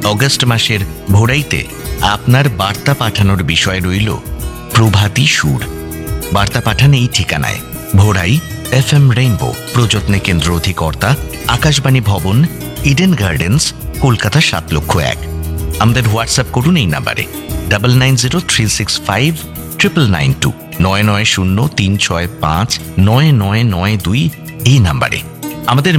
August মাসের ভোরাইতে আপনার বার্তা পাঠানোর বিষয় রইল প্রভাতী সুর। বার্তা পাঠান এই ঠিকানায়: ভোরাই, FM রেইনবো, প্রযত্নে কেন্দ্র অধিকর্তা, আকাশবাণী ভবন, ইডেন গার্ডেন্স, কলকাতা 7,00,001। আমাদের হোয়াটসঅ্যাপ করুন এই নাম্বারে 9903659992, 9903659992 এই নাম্বারে। আমাদের